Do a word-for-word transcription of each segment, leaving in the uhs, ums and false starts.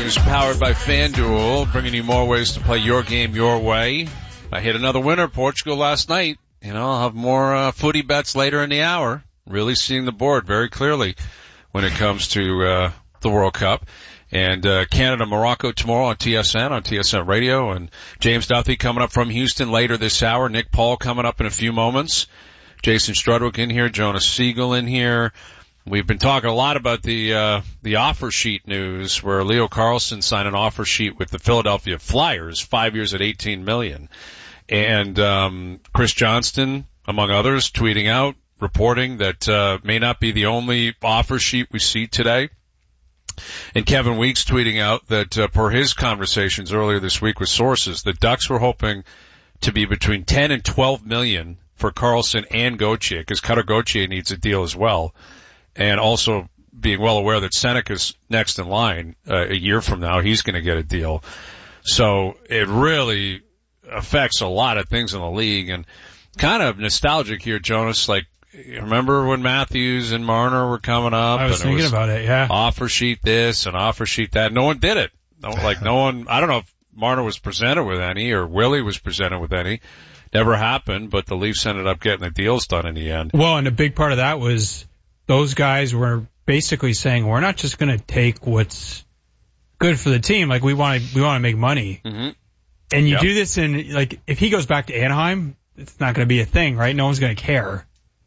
is powered by FanDuel, bringing you more ways to play your game your way. I hit another winner, Portugal, last night. You know, I'll have more uh, footy bets later in the hour. Really seeing the board very clearly when it comes to uh, the World Cup. And uh, Canada, Morocco tomorrow on T S N, on T S N Radio. And James Duthie coming up from Houston later this hour. Nick Paul coming up in a few moments. Jason Strudwick in here. Jonas Siegel in here. We've been talking a lot about the uh the offer sheet news where Leo Carlsson signed an offer sheet with the Philadelphia Flyers, five years at eighteen million dollars. And um Chris Johnston, among others, tweeting out, reporting that uh may not be the only offer sheet we see today. And Kevin Weeks tweeting out that uh, per his conversations earlier this week with sources, the Ducks were hoping to be between ten and twelve million for Carlsson and Gauthier, because Cutter Gauthier needs a deal as well. And also being well aware that Seneca's next in line uh, a year from now, he's going to get a deal. So it really affects a lot of things in the league. And kind of nostalgic here, Jonas. Like, remember when Matthews and Marner were coming up? I was and thinking it was about it, yeah. Offer sheet this and offer sheet that. No one did it. No, like no one, I don't know if Marner was presented with any or Willie was presented with any. Never happened, but the Leafs ended up getting the deals done in the end. Well, and a big part of that was those guys were basically saying, we're not just going to take what's good for the team. Like, we want to, we want to make money. Mm-hmm. And you yep. do this in, like, if he goes back to Anaheim, it's not going to be a thing, right? No one's going to care.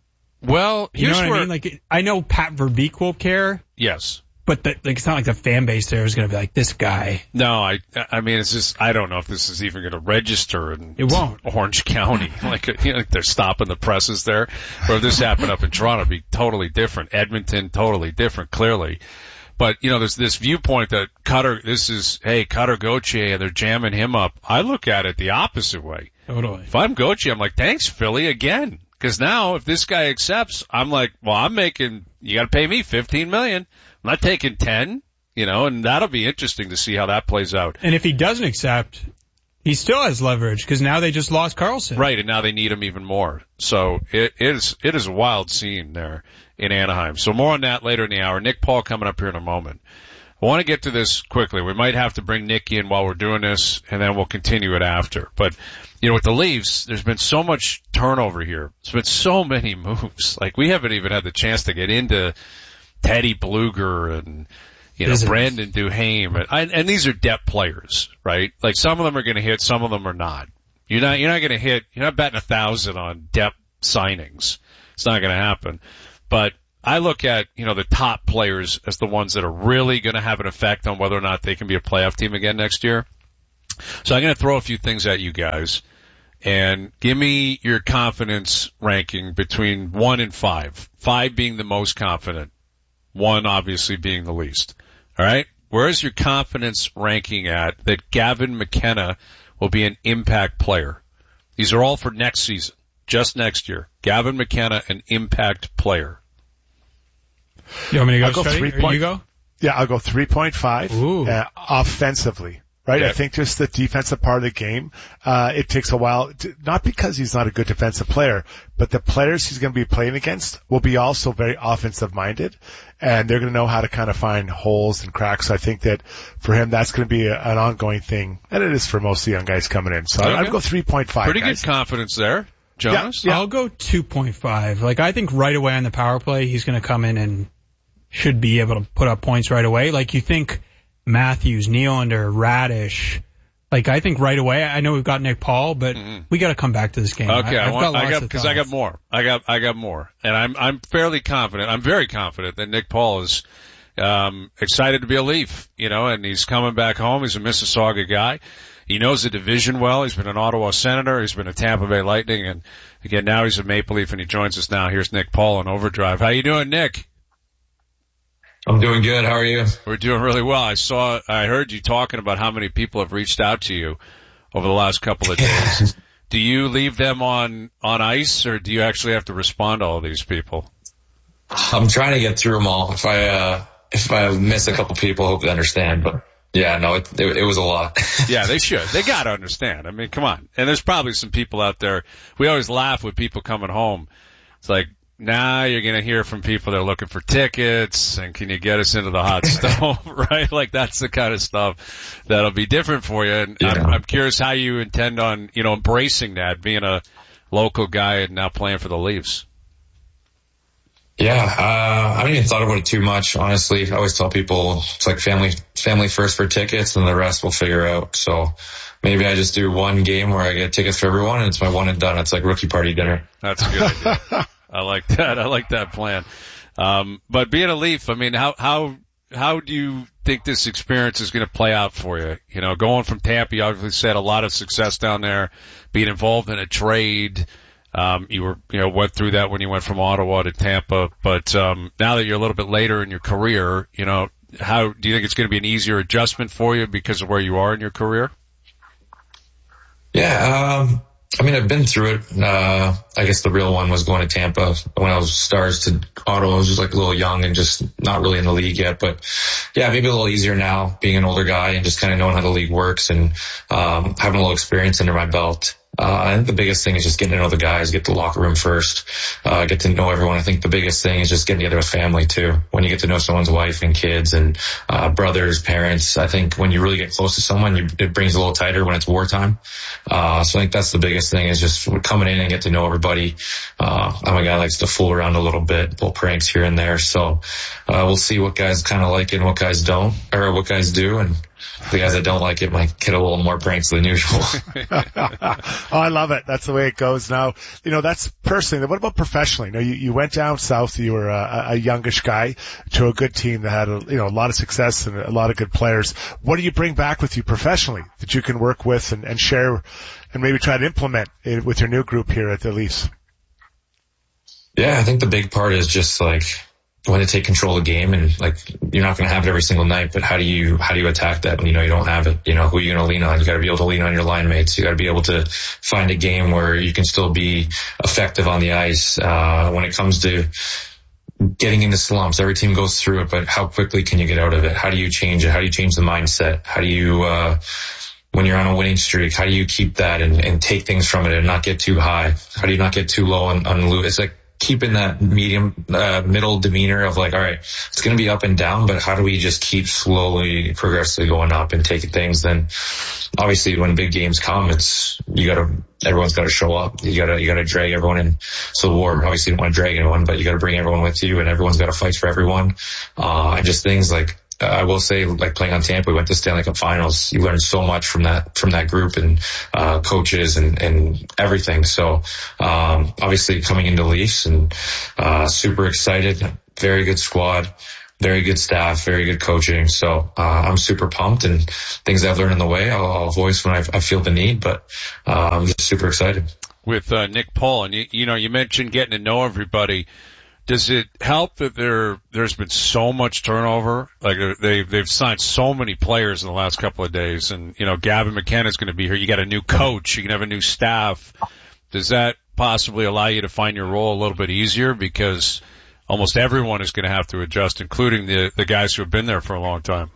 Well, you here's know what where, I mean? Like, I know Pat Verbeek will care. Yes. But the, like, it's not like the fan base there is going to be like, this guy. No, I, I mean, it's just, I don't know if this is even going to register in it won't. Orange County. Like, you know, like they're stopping the presses there. Or if this happened up in Toronto, it'd be totally different. Edmonton, totally different, clearly. But, you know, there's this viewpoint that Cutter, this is, hey, Cutter Gauthier, and they're jamming him up. I look at it the opposite way. Totally. If I'm Gauthier, I'm like, thanks, Philly, again. Because now, if this guy accepts, I'm like, well, I'm making, you got to pay me fifteen million dollars. I'm not taking ten, you know, and that'll be interesting to see how that plays out. And if he doesn't accept, he still has leverage because now they just lost Carlsson. Right, and now they need him even more. So it is it is a wild scene there in Anaheim. So more on that later in the hour. Nick Paul coming up here in a moment. I want to get to this quickly. We might have to bring Nick in while we're doing this, and then we'll continue it after. But, you know, with the Leafs, there's been so much turnover here. There's been so many moves. Like, we haven't even had the chance to get into Teddy Bluger and, you know, Brandon Duhaime. And, and these are depth players, right? Like, some of them are going to hit, some of them are not. You're not, you're not going to hit, you're not betting a thousand on depth signings. It's not going to happen. But I look at, you know, the top players as the ones that are really going to have an effect on whether or not they can be a playoff team again next year. So I'm going to throw a few things at you guys and give me your confidence ranking between one and five. Five being the most confident. One obviously being the least. All right? Where is your confidence ranking at that Gavin McKenna will be an impact player? These are all for next season, just next year. Gavin McKenna, an impact player. You want me to go, I'll go straight, three or point, you go? Yeah, I'll go three point five uh, offensively. Right? Yeah. I think just the defensive part of the game, uh, it takes a while, to, not because he's not a good defensive player, but the players he's going to be playing against will be also very offensive minded, and they're going to know how to kind of find holes and cracks. So I think that for him, that's going to be a, an ongoing thing, and it is for most of the young guys coming in. So okay. I'd go three point five. Pretty guys. good confidence there. Jonas? Yeah, yeah. I'll go two point five. Like, I think right away on the power play, he's going to come in and should be able to put up points right away. Like, you think Matthews, Nylander, Radish. Like, I think right away, I know we've got Nick Paul, but mm-hmm. we got to come back to this game. Okay, I, I've I want, got lots I got, of cause I got more. I got, I got more. And I'm, I'm fairly confident. I'm very confident that Nick Paul is, um, excited to be a Leaf, you know, and he's coming back home. He's a Mississauga guy. He knows the division well. He's been an Ottawa Senator. He's been a Tampa Bay Lightning. And again, now he's a Maple Leaf and he joins us now. Here's Nick Paul on Overdrive. How you doing, Nick? I'm doing good. How are you? We're doing really well. I saw, I heard you talking about how many people have reached out to you over the last couple of days. Do you leave them on, on ice, or do you actually have to respond to all these people? I'm trying to get through them all. If I, uh, if I miss a couple people, I hope they understand. But yeah, no, it, it, it was a lot. Yeah, they should. They gotta understand. I mean, come on. And there's probably some people out there. We always laugh with people coming home. It's like, now you're going to hear from people that are looking for tickets and can you get us into the hot stove, right? Like that's the kind of stuff that'll be different for you. And yeah. I'm, I'm curious how you intend on, you know, embracing that, being a local guy and now playing for the Leafs. Yeah, uh, I haven't even thought about it too much, honestly. I always tell people it's like family, family first for tickets and the rest we'll figure out. So maybe I just do one game where I get tickets for everyone and it's my one and done. It's like rookie party dinner. That's a good idea. I like that. I like that plan. Um, but being a Leaf, I mean, how, how, how do you think this experience is going to play out for you? You know, going from Tampa, you obviously said a lot of success down there, being involved in a trade. Um, you were, you know, went through that when you went from Ottawa to Tampa, but, um, now that you're a little bit later in your career, you know, how do you think it's going to be an easier adjustment for you because of where you are in your career? Yeah, um, I mean, I've been through it. Uh, I guess the real one was going to Tampa when I was Stars to Ottawa. I was just like a little young and just not really in the league yet, but yeah, maybe a little easier now being an older guy and just kind of knowing how the league works and, um, having a little experience under my belt. Uh, I think the biggest thing is just getting to know the guys, get the locker room first, uh, get to know everyone. I think the biggest thing is just getting together with family too. When you get to know someone's wife and kids and, uh, brothers, parents, I think when you really get close to someone, you, it brings a little tighter when it's wartime. Uh, so I think that's the biggest thing is just coming in and get to know everybody. Uh, I'm a guy that likes to fool around a little bit, pull pranks here and there. So, uh, we'll see what guys kind of like it and what guys don't, or what guys do. And the guys that don't like it might get a little more pranks than usual. Oh, I love it. That's the way it goes now. You know, that's personally. What about professionally? You know, you, you went down south. You were a, a youngish guy to a good team that had a, you know, a lot of success and a lot of good players. What do you bring back with you professionally that you can work with and, and share and maybe try to implement it with your new group here at the Leafs? Yeah, I think the big part is just like, when to take control of the game and like you're not going to have it every single night, but how do you how do you attack that when you know you don't have it? You know, who are you going to lean on? You got to be able to lean on your line mates. You got to be able to find a game where you can still be effective on the ice. Uh, when it comes to getting into slumps, every team goes through it, but how quickly can you get out of it? How do you change it? How do you change the mindset? How do you uh when you're on a winning streak, how do you keep that and, and take things from it and not get too high? How do you not get too low on, on loose? It's like keeping that medium, uh, middle demeanor of like, all right, it's going to be up and down, but how do we just keep slowly, progressively going up and taking things? Then obviously when big games come, it's, you gotta, everyone's gotta show up. You gotta, you gotta drag everyone in. So war, obviously you don't want to drag anyone, but you gotta bring everyone with you and everyone's gotta fight for everyone. Uh, and just things like, Uh, I will say, like playing on Tampa, we went to Stanley Cup Finals. You learn so much from that, from that group and, uh, coaches and, and everything. So, um, obviously coming into Leafs and, uh, super excited. Very good squad, very good staff, very good coaching. So, uh, I'm super pumped and things I've learned on the way, I'll, I'll voice when I, I feel the need, but, uh, I'm just super excited. With, uh, Nick Paul, and you, you know, you mentioned getting to know everybody. Does it help that there, there's been so much turnover? Like they've, they've signed so many players in the last couple of days and, you know, Gavin McKenna's going to be here. You got a new coach. You can have a new staff. Does that possibly allow you to find your role a little bit easier? Because almost everyone is going to have to adjust, including the, the guys who have been there for a long time.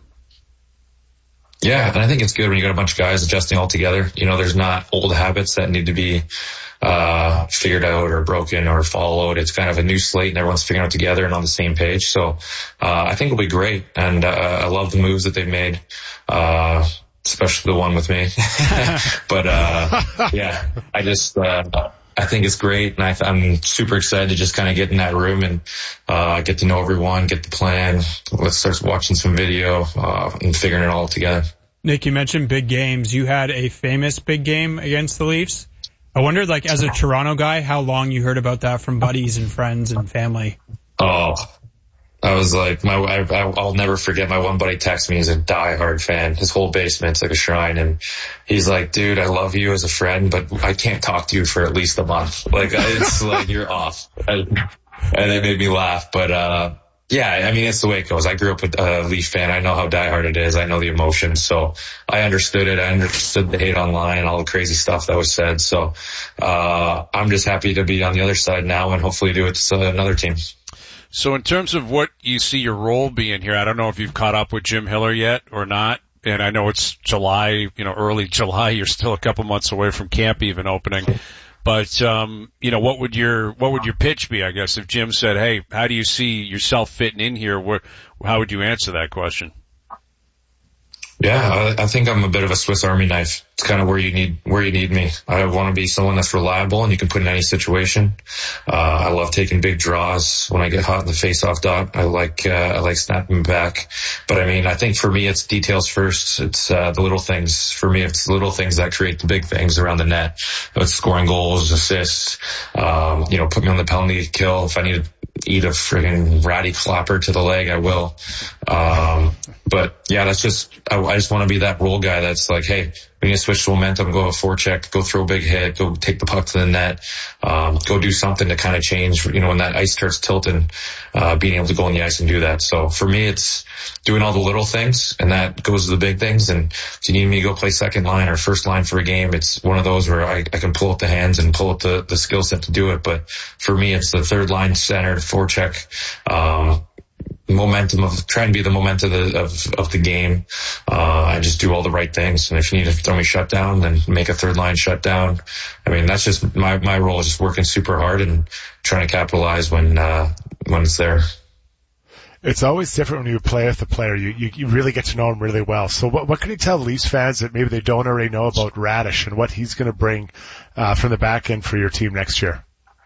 Yeah, and I think it's good when you got a bunch of guys adjusting all together. You know, there's not old habits that need to be uh figured out or broken or followed. It's kind of a new slate and everyone's figuring out together and on the same page. So uh I think it'll be great. And uh, I love the moves that they've made, uh especially the one with me. But uh yeah, I just uh I think it's great, and I, I'm super excited to just kind of get in that room and uh get to know everyone, get the plan. Let's start watching some video uh and figuring it all together. Nick, you mentioned big games. You had a famous big game against the Leafs. I wondered, like, as a Toronto guy, how long you heard about that from buddies and friends and family. Oh, I was like, my, I, I'll never forget my one buddy texted me. He's a diehard fan. His whole basement's like a shrine. And he's like, dude, I love you as a friend, but I can't talk to you for at least a month. Like, it's like, you're off. And, and it made me laugh. But, uh, yeah, I mean, it's the way it goes. I grew up with a Leaf fan. I know how diehard it is. I know the emotion. So I understood it. I understood the hate online, all the crazy stuff that was said. So, uh, I'm just happy to be on the other side now and hopefully do it to another team. So in terms of what you see your role being here, I don't know if you've caught up with Jim Hiller yet or not. And I know it's July, you know, early July. You're still a couple months away from camp even opening. But, um, you know, what would your, what would your pitch be, I guess, if Jim said, hey, how do you see yourself fitting in here? Where, how would you answer that question? Yeah, I, I think I'm a bit of a Swiss Army knife. It's kind of where you need, where you need me. I want to be someone that's reliable and you can put in any situation. Uh, I love taking big draws when I get hot in the face-off dot. I like, uh, I like snapping back. But I mean, I think for me, it's details first. It's, uh, the little things. For me, it's the little things that create the big things around the net. It's scoring goals, assists, um, you know, put me on the penalty kill. If I need to eat a friggin' ratty flapper to the leg, I will. Um, but yeah, that's just, I, I just want to be that role guy that's like, hey, we need to switch to momentum, go a forecheck, go throw a big hit, go take the puck to the net, um, go do something to kind of change, you know, when that ice starts tilting, uh, being able to go on the ice and do that. So for me, it's doing all the little things, and that goes to the big things. And if you need me to go play second line or first line for a game, it's one of those where I, I can pull out the hands and pull out the, the skill set to do it. But for me, it's the third line center, forecheck, um, momentum of trying to be the momentum of the, of, of the game. Uh, I just do all the right things. And if you need to throw me shut down, then make a third line shut down. I mean, that's just my, my role is just working super hard and trying to capitalize when, uh, when it's there. It's always different when you play with the player. You, you, you really get to know him really well. So what, what can you tell Leafs fans that maybe they don't already know about Raddysh and what he's going to bring, uh, from the back end for your team next year?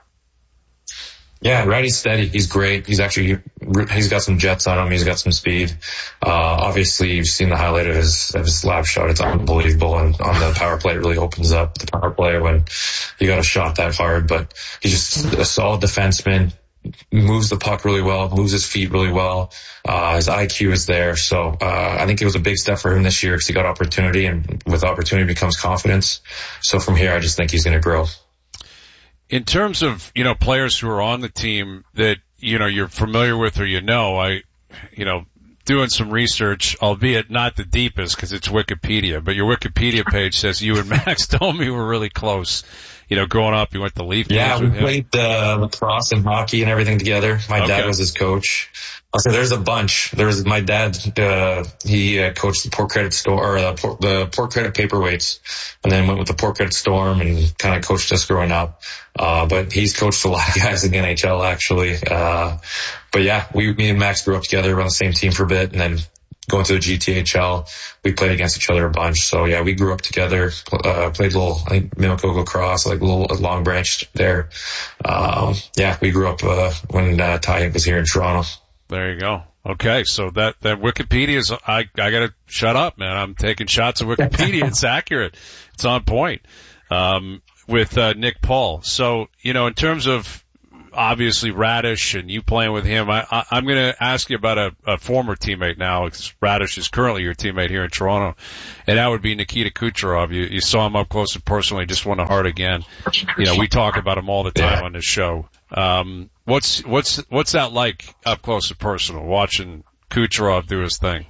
Yeah, Ratty's steady. He's great. He's actually, he's got some jets on him. He's got some speed. Uh, obviously you've seen the highlight of his, of his slap shot. It's unbelievable. And on the power play, it really opens up the power play when you got a shot that hard. But he's just a solid defenseman, moves the puck really well, moves his feet really well. Uh, his I Q is there. So, uh, I think it was a big step for him this year because he got opportunity, and with opportunity becomes confidence. So from here, I just think he's going to grow. In terms of, you know, players who are on the team that, you know, you're familiar with or you know, I, you know, doing some research, albeit not the deepest because it's Wikipedia, but your Wikipedia page says you and Max Domi were really close. You know, growing up, you went to Leaf games Yeah, we with him. played uh, lacrosse and hockey and everything together. My Okay. dad was his coach. So there's a bunch. There's my dad. Uh, he uh, coached the Port Credit Storm, or uh, Port, the Port Credit Paperweights, and then went with the Port Credit Storm and kind of coached us growing up. Uh, but he's coached a lot of guys in the N H L actually. Uh, but yeah, we, me and Max grew up together, were on the same team for a bit, and then going to the G T H L, we played against each other a bunch. So yeah, we grew up together, uh, played a little, I think, Mimico lacrosse, like a little Long Branch there. Um, yeah, we grew up, uh, when, uh, Ty was here in Toronto. There you go. Okay, so that, that Wikipedia is, I, I gotta shut up, man. I'm taking shots of Wikipedia. It's accurate. It's on point, um, with, uh, Nick Paul. So, you know, in terms of, obviously Raddysh and you playing with him, I, I, I'm going to ask you about a, a former teammate now. Raddysh is currently your teammate here in Toronto, and that would be Nikita Kucherov. You, you saw him up close and personally, just won a Hart again. You know, we talk about him all the time Yeah. on this show. Um, what's what's what's that like up close and personal, watching Kucherov do his thing?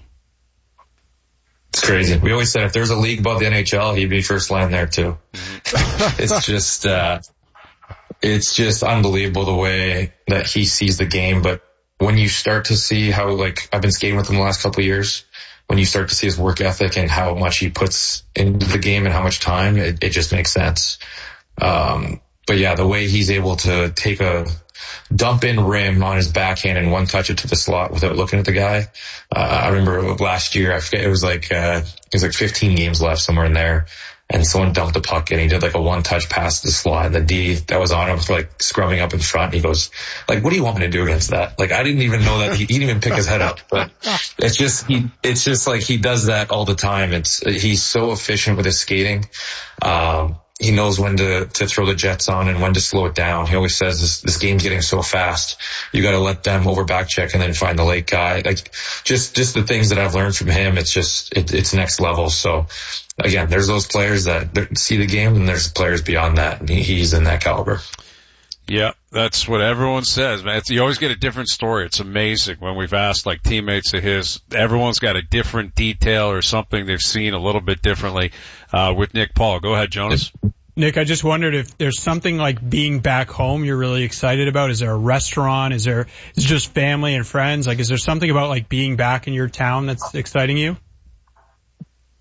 It's crazy. We always said if there's a league above the N H L, he'd be first line there too. Mm-hmm. It's just, uh, it's just unbelievable the way that he sees the game. But when you start to see how, like, I've been skating with him the last couple of years, when you start to see his work ethic and how much he puts into the game and how much time, it, it just makes sense. Um, but yeah, the way he's able to take a dump in rim on his backhand and one touch it to the slot without looking at the guy. Uh, I remember last year, I forget, it was like, uh, it was like fifteen games left somewhere in there. And someone dumped the puck and he did like a one touch pass to the slot, and the D that was on him for like scrumming up in front. He goes, like, what do you want me to do against that? Like, I didn't even know that. He, he didn't even pick his head up, but it's just, he, it's just like he does that all the time. It's, he's so efficient with his skating. Um, he knows when to, to throw the jets on and when to slow it down. He always says this, this game's getting so fast. You got to let them over back check and then find the late guy. Like, just, just the things that I've learned from him. It's just, it, it's next level. So again, there's those players that see the game, and there's players beyond that. And he, he's in that caliber. Yeah, that's what everyone says, man. It's, you always get a different story. It's amazing when we've asked like teammates of his, everyone's got a different detail or something they've seen a little bit differently. Uh, with Nick Paul, go ahead, Jonas. Nick, I just wondered if there's something like being back home you're really excited about. Is there a restaurant? Is there, is it just family and friends? Like, is there something about like being back in your town that's exciting you?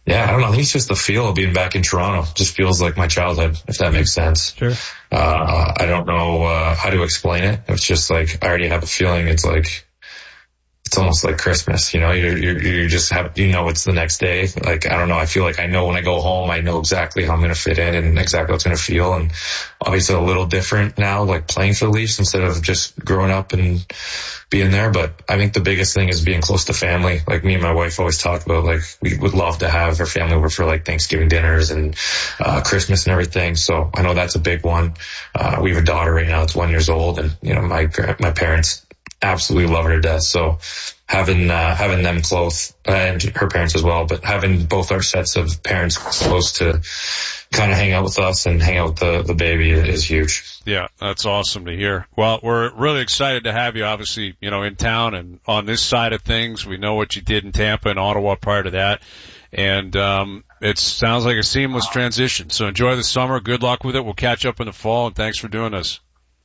Yeah, I don't know. I think it's just the feel of being back in Toronto. It just feels like my childhood, if that makes sense. Sure. Uh, I don't know, uh, how to explain it. It's just like, I already have a feeling it's like, it's almost like Christmas, you know, you you you just have, you know, it's the next day. Like, I don't know. I feel like I know when I go home, I know exactly how I'm going to fit in and exactly how it's going to feel. And obviously a little different now, like playing for the Leafs instead of just growing up and being there. But I think the biggest thing is being close to family. Like me and my wife always talk about, like, we would love to have our family over for like Thanksgiving dinners and, uh, Christmas and everything. So I know that's a big one. Uh, we have a daughter right now that's one years old, and, you know, my, my parents absolutely love her to death. So having, uh, having them close, and her parents as well, but having both our sets of parents close to kind of hang out with us and hang out with the, the baby is huge. Yeah, that's awesome to hear. Well, we're really excited to have you, obviously, you know, in town and on this side of things. We know what you did in Tampa and Ottawa prior to that. And, um, it sounds like a seamless transition. So enjoy the summer. Good luck with it. We'll catch up in the fall, and thanks for doing this.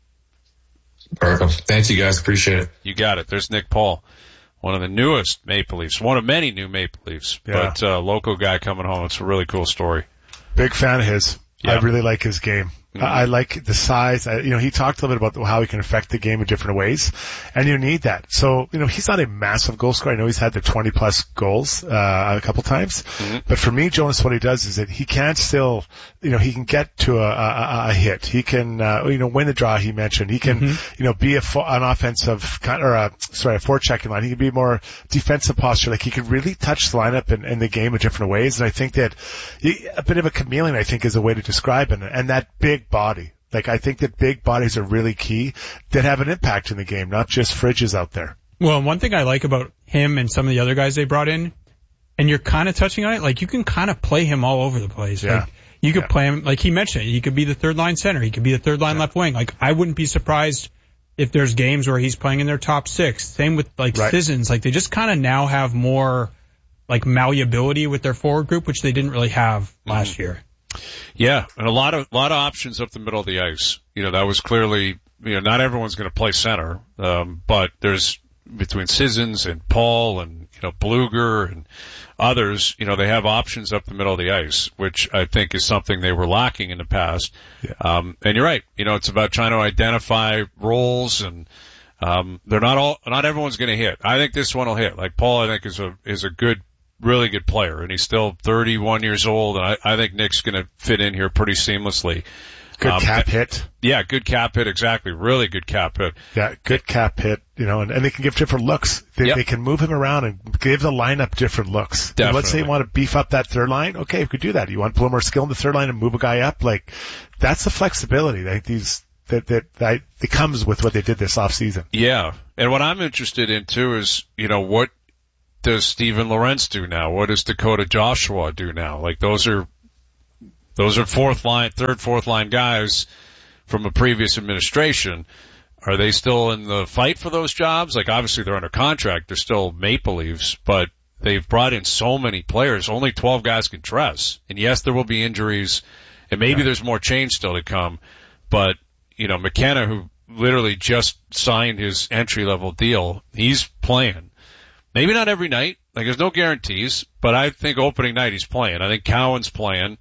Perfect. Thank you guys. Appreciate it. You got it. There's Nick Paul, one of the newest Maple Leafs, one of many new Maple Leafs, Yeah. but uh, local guy coming home. It's a really cool story. Big fan of his. Yeah. I really like his game. Mm-hmm. I like the size. I, you know, he talked a little bit about how he can affect the game in different ways, and you need that. So, you know, he's not a massive goal scorer. I know he's had the twenty plus goals, uh, a couple times. Mm-hmm. But for me, Jonas, what he does is that he can still, you know, he can get to a, a, a hit. He can, uh, you know, win the draw he mentioned. He can, mm-hmm. you know, be a, an offensive, or a, sorry, a forechecking line. He can be more defensive posture. Like, he can really touch the lineup and, and the game in different ways. And I think that he, a bit of a chameleon, I think, is a way to describe it. And that big body. Like, I think that big bodies are really key that have an impact in the game, not just fridges out there. Well, one thing I like about him and some of the other guys they brought in, and you're kind of touching on it, like, you can kind of play him all over the place. Yeah. Like, you could yeah. play him, like he mentioned, he could be the third line center, he could be the third line yeah. left wing. Like, I wouldn't be surprised if there's games where he's playing in their top six. Same with, like, right. Sissons. Like, they just kind of now have more, like, malleability with their forward group, which they didn't really have mm-hmm. last year. Yeah, and a lot of, lot of options up the middle of the ice. You know, that was clearly, you know, not everyone's going to play center, um, but there's, between Sissons and Paul and, you know, Bluger and others, you know, they have options up the middle of the ice, which I think is something they were lacking in the past. Yeah. Um, and you're right, you know, it's about trying to identify roles, and, um, they're not all, not everyone's going to hit. I think this one will hit. Like, Paul, I think, is a, is a good, really good player, and he's still thirty-one years old, and I, I think Nick's going to fit in here pretty seamlessly. Good um, cap hit. Yeah, good cap hit, exactly. Really good cap hit. Yeah, good cap hit, you know, and, and they can give different looks. They, yep. they can move him around and give the lineup different looks. Definitely. Let's say you want to beef up that third line. Okay, we could do that. You want to put more skill in the third line and move a guy up? Like, that's the flexibility that these, that, that, that, that comes with what they did this offseason. Yeah. And what I'm interested in too is, you know, what does Steven Lorentz do now? What does Dakota Joshua do now? Like, those are, those are fourth line, third, fourth line guys from a previous administration. Are they still in the fight for those jobs? Like, obviously they're under contract. They're still Maple Leafs, but they've brought in so many players. Only twelve guys can dress. And yes, there will be injuries, and maybe yeah. there's more change still to come. But, you know, McKenna, who literally just signed his entry level deal, he's playing. Maybe not every night. Like, there's no guarantees, but I think opening night he's playing. I think Cowan's playing,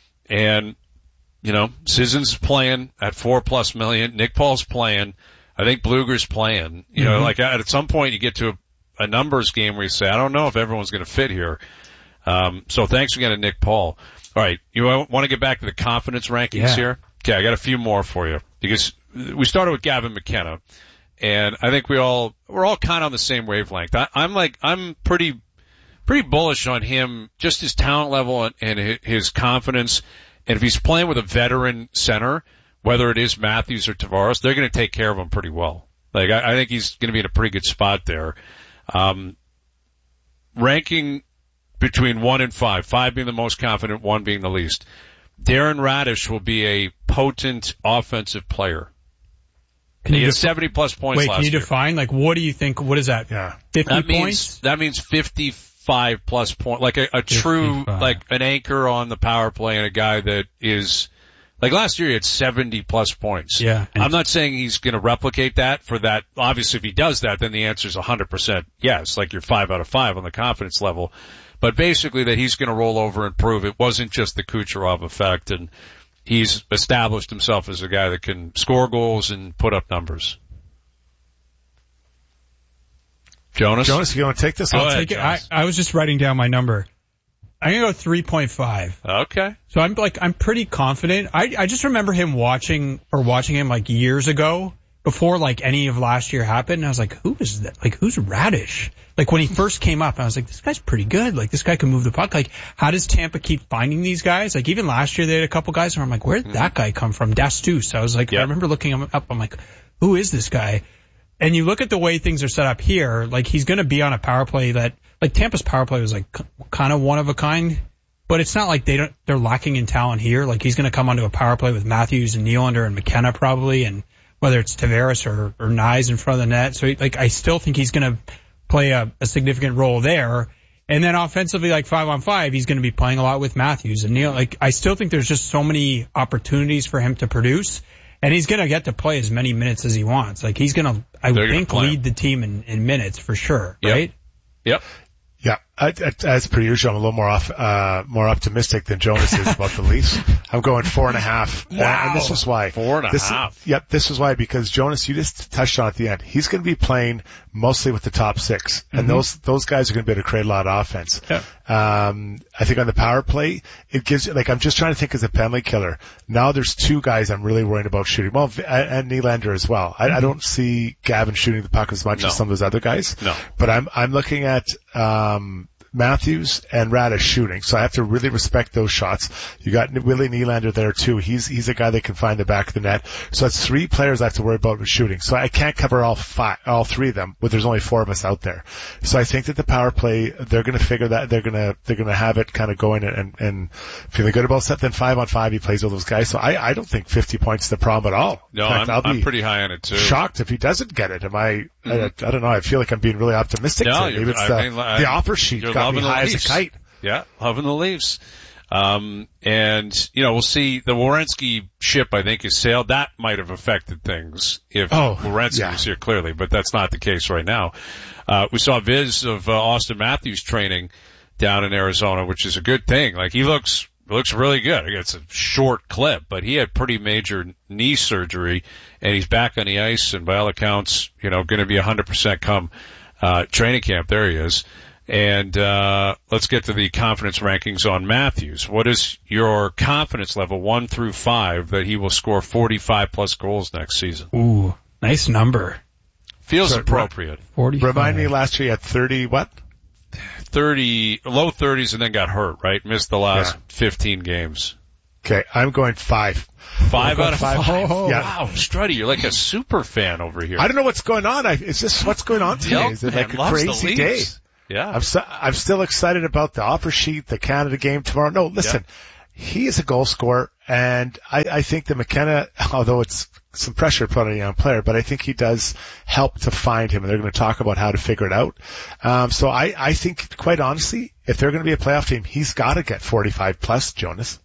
and, you know, Sissons is playing at four plus million. Nick Paul's playing. I think Bluger's playing. You mm-hmm. know, like, at some point you get to a, a numbers game where you say, I don't know if everyone's going to fit here. Um, so thanks again to Nick Paul. All right. You want to get back to the confidence rankings yeah. here? Okay. I got a few more for you, because we started with Gavin McKenna. And I think we all, we're all kind of on the same wavelength. I, I'm like, I'm pretty, pretty bullish on him, just his talent level and, and his confidence. And if he's playing with a veteran center, whether it is Matthews or Tavares, they're going to take care of him pretty well. Like, I, I think he's going to be in a pretty good spot there. Um, ranking between one and five, five being the most confident, one being the least. Darren Radish will be a potent offensive player. Can he had def- seventy plus points Wait, last can you year. define, like, what do you think, what is that? Yeah. fifty that means, points? That means fifty-five plus points, like a, a true, like an anchor on the power play, and a guy that is, like, last year he had seventy plus points. Yeah. I'm not saying he's going to replicate that for that. Obviously, if he does that, then the answer is one hundred percent yes, like you're five out of five on the confidence level. but basically that he's going to roll over and prove it wasn't just the Kucherov effect, and he's established himself as a guy that can score goals and put up numbers. Jonas? Jonas, you want to take this? I'll take it. I, I was just writing down my number. I'm going to go three point five. Okay. So I'm like, I'm pretty confident. I, I just remember him watching, or watching him like years ago, before like any of last year happened. And I was like, who is that? Like, who's Radish? Like when he first came up, I was like, this guy's pretty good. Like this guy can move the puck. Like, how does Tampa keep finding these guys? Like even last year they had a couple guys where I'm like, where did mm-hmm. that guy come from? Dastus. I was like, yep. I remember looking him up. I'm like, who is this guy? And you look at the way things are set up here, like he's going to be on a power play that, like Tampa's power play was like kind of one of a kind, but it's not like they don't, they're lacking in talent here. Like he's going to come onto a power play with Matthews and Nylander and McKenna probably, and whether it's Tavares or, or Nyes in front of the net. So he, like I still think he's going to play a, a significant role there. And then offensively, like five on five, he's going to be playing a lot with Matthews and Neil. Like I still think there's just so many opportunities for him to produce. And he's going to get to play as many minutes as he wants. Like he's going to, I They're think, lead the team in, in minutes for sure, yep. right? Yep. Yeah, I, I, as per usual, I'm a little more off, uh, more optimistic than Jonas is about the Leafs. I'm going four and a half. Wow. Uh, and this is why. Four and a this, half. Yep, this is why, because Jonas, you just touched on at the end. He's going to be playing mostly with the top six. And mm-hmm. those, those guys are going to be able to create a lot of offense. Yeah. Um, I think on the power play, it gives, like, I'm just trying to think as a penalty killer. Now there's two guys I'm really worried about shooting. Well, and Nylander as well. I, mm-hmm. I don't see Gavin shooting the puck as much no. as some of those other guys. No. But I'm, I'm looking at, um, Matthews and Radish shooting, so I have to really respect those shots. You got Willie Nylander there too. He's he's a guy that can find the back of the net. So that's three players I have to worry about with shooting. So I can't cover all five, all three of them, but there's only four of us out there. So I think that the power play, they're going to figure that they're going to they're going to have it kind of going and and feeling good about that. Then five on five, he plays with those guys. So I I don't think fifty points is the problem at all. No, fact, I'm, I'm pretty high on it too. Shocked if he doesn't get it. Am I? Mm-hmm. I, I don't know. I feel like I'm being really optimistic. No, Maybe it's the, I mean, the offer sheet got me high as a kite. Yeah, loving the Leafs. Um, and, you know, we'll see. The Werenski ship, I think, has sailed. That might have affected things if oh, Werenski yeah. was here, clearly, but that's not the case right now. Uh, we saw Viz of uh, Austin Matthews training down in Arizona, which is a good thing. Like, he looks looks really good. It's a short clip, but he had pretty major knee surgery, and he's back on the ice, and by all accounts, you know, going to be one hundred percent come uh training camp. There he is. And uh let's get to the confidence rankings on Matthews. What is your confidence level, one through five, that he will score forty-five plus goals next season? Ooh, nice number. Feels so, appropriate. forty-five. Remind me, last year he had thirty what? thirty, low thirties, and then got hurt, right? Missed the last yeah. fifteen games. Okay, I'm going five. Five out of five? five. Oh, yeah. Wow, Struddy, you're like a super fan over here. I don't know what's going on. I, is this what's going on today? Is it like a crazy day? Yeah. I'm, so, I'm still excited about the offer sheet, the Canada game tomorrow. No, listen, yeah. he is a goal scorer, and I, I think that McKenna, although it's some pressure put on a young player, but I think he does help to find him, and they're going to talk about how to figure it out. Um, so I, I think, quite honestly, if they're going to be a playoff team, he's got to get forty-five plus, Jonas.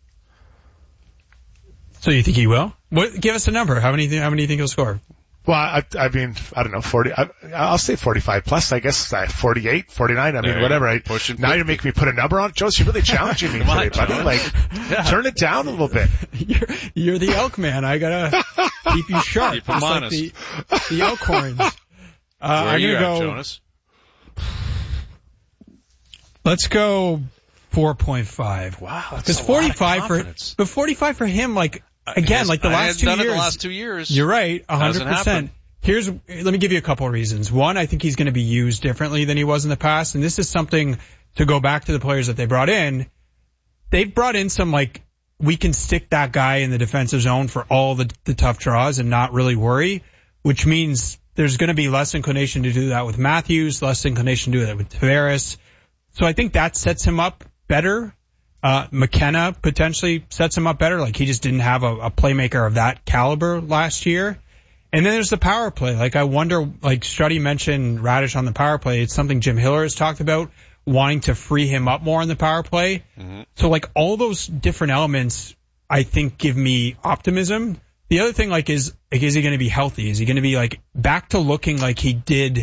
So you think he will? What, give us a number. How many, how many do you think he'll score? Well, I, I mean, I don't know, forty, I, I'll say forty-five plus, I guess, uh, forty-eight, forty-nine, I mean, there whatever. I, now you're making me put a number on it. Joe, you're really challenging me today, buddy. Like, yeah. Turn it down a little bit. You're, you're the elk man. I gotta keep you sharp. Keep him honest. Like the, the elk horns. Uh, Where I'm are you gonna at, go, Jonas? Let's go four point five. Wow, that's Because a forty-five lot of confidence. for, but forty-five for him, like, again, like the last two done years. It the last two years. You're right, one hundred percent. Hasn't Here's, let me give you a couple of reasons. One, I think he's going to be used differently than he was in the past. And this is something to go back to the players that they brought in. They've brought in some, like, we can stick that guy in the defensive zone for all the, the tough draws and not really worry, which means there's going to be less inclination to do that with Matthews, less inclination to do that with Tavares. So I think that sets him up better. Uh, McKenna potentially sets him up better. Like, he just didn't have a, a playmaker of that caliber last year. And then there's the power play. Like, I wonder, like Struddy mentioned Radish on the power play. It's something Jim Hiller has talked about, wanting to free him up more on the power play. Mm-hmm. So, like, all those different elements, I think, give me optimism. The other thing, like, is, like, is he going to be healthy? Is he going to be, like, back to looking like he did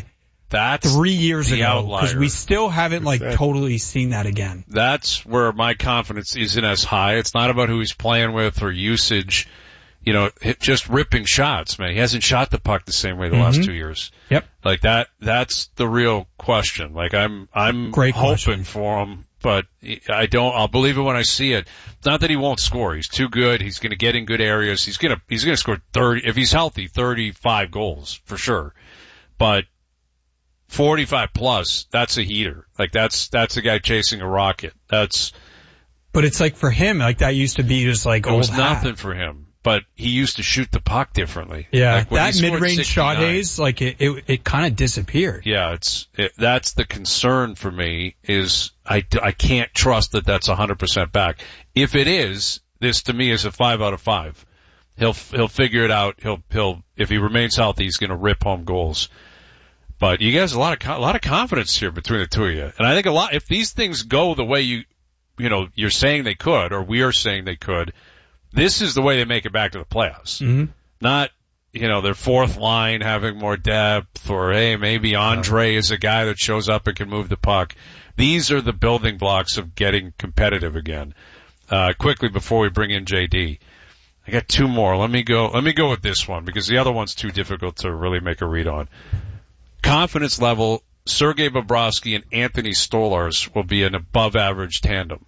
That's three years the ago, because outlier. we still haven't like Percent. totally seen that again. That's where my confidence isn't as high. It's not about who he's playing with or usage. You know, hit- just ripping shots, man. He hasn't shot the puck the same way the Mm-hmm. last two years. Yep. Like that, that's the real question. Like I'm, I'm Great hoping question. for him, but I don't, I'll believe it when I see it. It's not that he won't score. He's too good. He's going to get in good areas. He's going to, he's going to score thirty, if he's healthy, thirty-five goals for sure. But forty-five plus, that's a heater. Like that's, that's a guy chasing a rocket. That's, But it's like for him, like that used to be just like it old was hat. nothing for him. But he used to shoot the puck differently. Yeah, like when he that scored mid-range shot sixty-nine. days, like it, it, it kind of disappeared. Yeah, it's it, that's the concern for me is I, I can't trust that that's one hundred percent back. If it is, this to me is a five out of five. He'll he'll figure it out. He'll he'll if he remains healthy, he's going to rip home goals. But you guys, a lot of co- a lot of confidence here between the two of you, and I think a lot. If these things go the way you you know you're saying they could, or we are saying they could, this is the way they make it back to the playoffs. Mm-hmm. Not, you know, their fourth line having more depth, or hey, maybe Andre is a guy that shows up and can move the puck. These are the building blocks of getting competitive again. Uh, quickly before we bring in J D, I got two more. Let me go. Let me go with this one because the other one's too difficult to really make a read on. Confidence level: Sergei Bobrovsky and Anthony Stolarz will be an above-average tandem.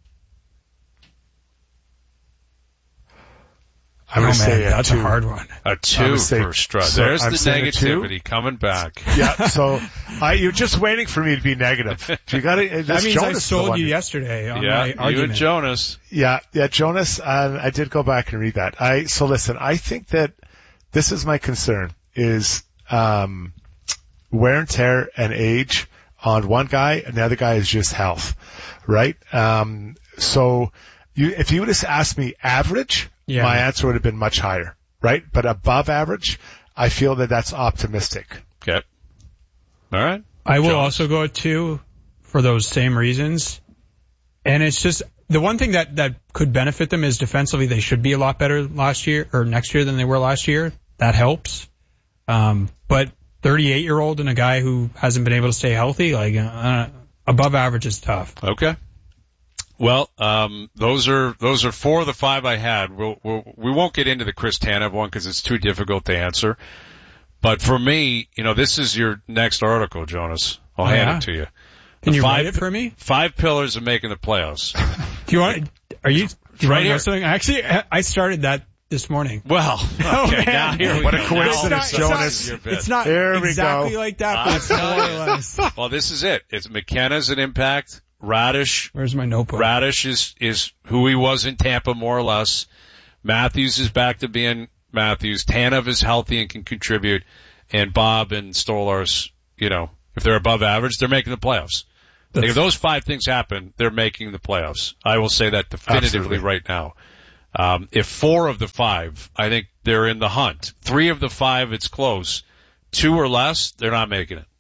I'm Oh, going to man, say a that's two. a hard one. A two say- for Strud. so There's I'm the saying a two. negativity coming back. Yeah, so I, you're just waiting for me to be negative. You got to. That means Jonas I is the sold one. you yesterday on Yeah, my you argument. and Jonas. Yeah, yeah, Jonas. Uh, I did go back and read that. I so listen. I think that this is my concern: is um, wear and tear and age on one guy, and the other guy is just health, right? Um, so you, if you would have asked me average, Yeah. my answer would have been much higher, right? But above average, I feel that that's optimistic. Okay. All right. I will Jonas. also go at two for those same reasons. And it's just the one thing that, that could benefit them is defensively they should be a lot better last year or next year than they were last year. That helps. Um, but thirty-eight year old and a guy who hasn't been able to stay healthy, like uh, above average is tough. Okay. Well, um, those are those are four of the five I had. We'll, we'll, we won't get into the Chris Tanev one because it's too difficult to answer. But for me, you know, this is your next article, Jonas. I'll Oh, hand yeah? it to you. Can The you five, write it for me? Five pillars of making the playoffs. Do you want? Are you? Do you Right want to know here. something? Actually, I started that this morning. Well, okay, Oh, man. now here we What a go. coincidence, Now, it's not, Jonas. It's Your not, bit. it's not There we exactly go. like that, I but it's more know. or less. Well, this is it. It's McKenna's an impact. Radish Where's my notebook? Radish is, is who he was in Tampa, more or less. Matthews is back to being Matthews. Tanev is healthy and can contribute. And Bob and Stolarz, you know, if they're above average, they're making the playoffs. Like, if those five things happen, they're making the playoffs. I will say that definitively Absolutely. right now. Um, if four of the five, I think they're in the hunt. Three of the five, it's close. Two or less, they're not making it.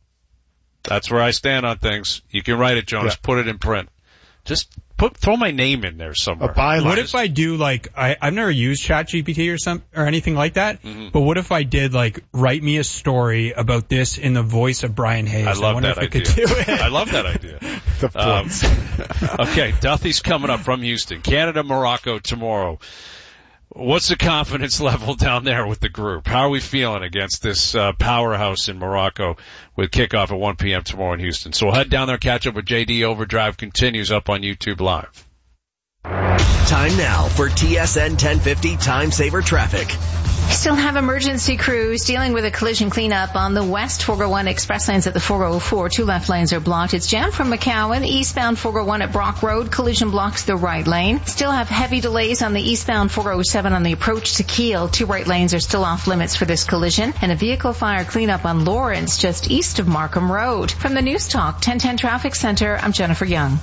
That's where I stand on things. You can write it, Jonas. Yeah. Put it in print. Just put throw my name in there A somewhere. byline. What if I do like I I've never used ChatGPT or some or anything like that. Mhm. But what if I did like write me a story about this in the voice of Brian Hayes? I love wonder that if I idea. could do it. I love that idea. the Um, points? okay, Duthie's coming up from Houston. Canada, Morocco tomorrow. What's the confidence level down there with the group? How are we feeling against this uh, powerhouse in Morocco with kickoff at one p.m. tomorrow in Houston? So we'll head down there, catch up with J D. Overdrive continues up on YouTube Live. Time now for T S N ten fifty Time Saver Traffic. Still have emergency crews dealing with a collision cleanup on the west four oh one express lanes at the four oh four. Two left lanes are blocked. It's jammed from McCowan. Eastbound four oh one at Brock Road. Collision blocks the right lane. Still have heavy delays on the eastbound four oh seven on the approach to Kiel. Two right lanes are still off limits for this collision. And a vehicle fire cleanup on Lawrence just east of Markham Road. From the News Talk ten ten Traffic Center, I'm Jennifer Young.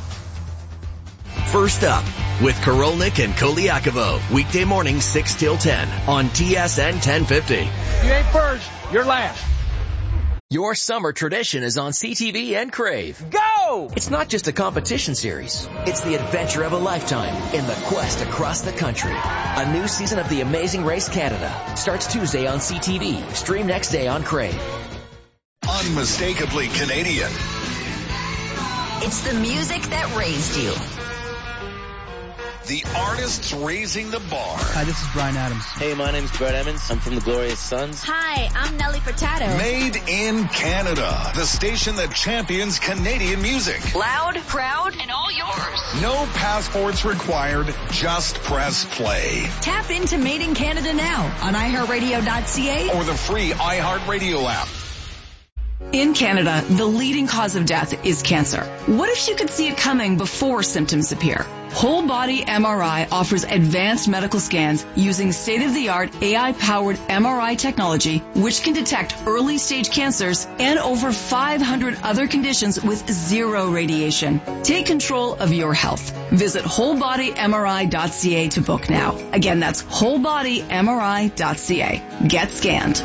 First up, with Korolnik and Koliakovo, weekday morning six till ten on T S N ten fifty. You ain't first, you're last. Your summer tradition is on C T V and Crave. Go! It's not just a competition series. It's the adventure of a lifetime in the quest across the country. A new season of The Amazing Race Canada starts Tuesday on C T V. Stream next day on Crave. unmistakably Canadian. It's the music that raised you. The artists raising the bar. Hi, this is Bryan Adams. Hey, my name's Brett Emmons. I'm from the Glorious Sons. Hi, I'm Nelly Furtado. Made in Canada. The station that champions Canadian music. Loud, proud, and all yours. No passports required. Just press play. Tap into Made in Canada now on i heart radio dot c a or the free iHeartRadio app. In Canada, the leading cause of death is cancer. What if you could see it coming before symptoms appear? Whole Body M R I offers advanced medical scans using state-of-the-art A I-powered M R I technology, which can detect early-stage cancers and over five hundred other conditions with zero radiation. Take control of your health. Visit whole body m r i dot c a to book now. Again, that's whole body m r i dot c a. Get scanned.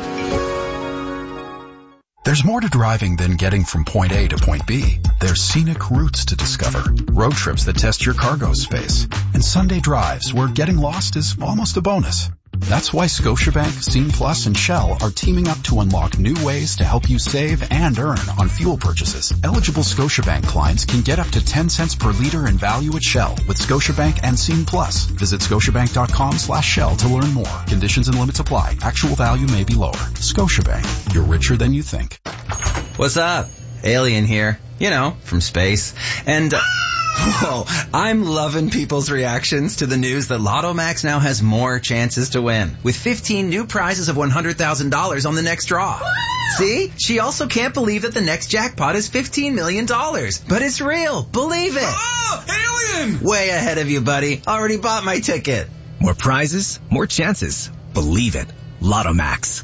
There's more to driving than getting from point A to point B. There's scenic routes to discover, road trips that test your cargo space, and Sunday drives where getting lost is almost a bonus. That's why Scotiabank, Scene Plus, and Shell are teaming up to unlock new ways to help you save and earn on fuel purchases. Eligible Scotiabank clients can get up to ten cents per liter in value at Shell with Scotiabank and Scene Plus. Visit scotiabank.com slash Shell to learn more. Conditions and limits apply. Actual value may be lower. Scotiabank. You're richer than you think. What's up? Alien here. You know, from space. And... Uh, Whoa, I'm loving people's reactions to the news that Lotto Max now has more chances to win, with fifteen new prizes of one hundred thousand dollars on the next draw. See? She also can't believe that the next jackpot is fifteen million dollars. But it's real. Believe it. Oh, alien! Way ahead of you, buddy. Already bought my ticket. More prizes, more chances. Believe it. Lotto Max.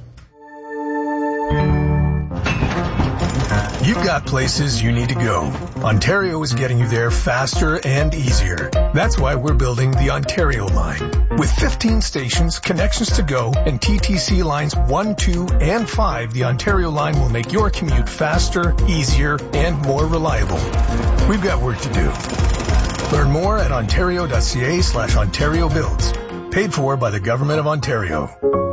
You've got places you need to go. Ontario is getting you there faster and easier. That's why we're building the Ontario line. With fifteen stations, connections to go, and T T C lines one, two, and five, the Ontario line will make your commute faster, easier, and more reliable. We've got work to do. Learn more at ontario.ca slash Ontario Builds. Paid for by the Government of Ontario.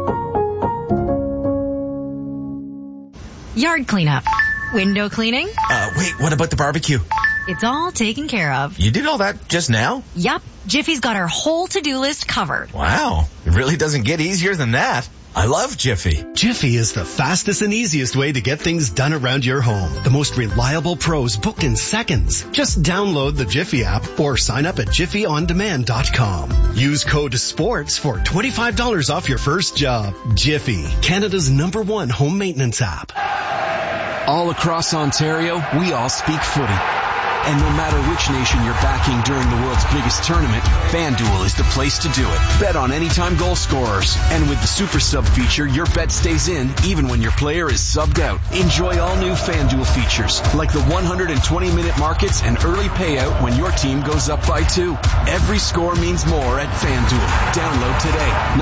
Yard cleanup. Window cleaning? Uh, wait, what about the barbecue? It's all taken care of. You did all that just now? Yup. Jiffy's got our whole to-do list covered. Wow. It really doesn't get easier than that. I love Jiffy. Jiffy is the fastest and easiest way to get things done around your home. The most reliable pros book in seconds. Just download the Jiffy app or sign up at jiffy on demand dot com. Use code SPORTS for twenty-five dollars off your first job. Jiffy, Canada's number one home maintenance app. All across Ontario, we all speak footy. And no matter which nation you're backing during the world's biggest tournament, FanDuel is the place to do it. Bet on anytime goal scorers. And with the Super Sub feature, your bet stays in even when your player is subbed out. Enjoy all new FanDuel features, like the one hundred twenty minute markets and early payout when your team goes up by two. Every score means more at FanDuel. Download today.